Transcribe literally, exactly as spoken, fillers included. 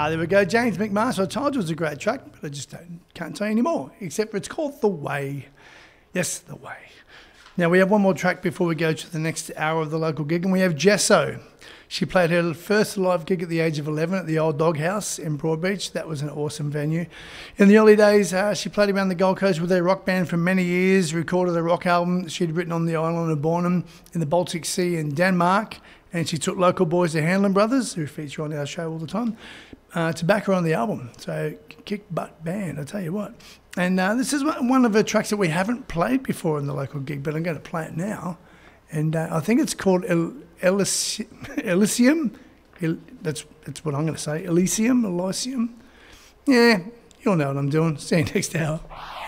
there we go. James McMaster. I told you it was a great track, but I just don't, can't tell you anymore, except for it's called The Way. Yes, The Way. Now, we have one more track before we go to the next hour of the local gig, and we have Jesso. She played her first live gig at the age of eleven at the Old Dog House in Broadbeach. That was an awesome venue. In the early days, uh, she played around the Gold Coast with her rock band for many years, recorded a rock album she'd written on the island of Bornholm in the Baltic Sea in Denmark, and she took local boys, the Hanlon Brothers, who feature on our show all the time, uh, to back her on the album. So, kick butt band, I tell you what. And uh, this is one of her tracks that we haven't played before in the local gig, but I'm going to play it now. And uh, I think it's called El- Elysi- Elysium. El- that's that's what I'm going to say. Elysium, Elysium. Yeah, you'll know what I'm doing. See you next hour.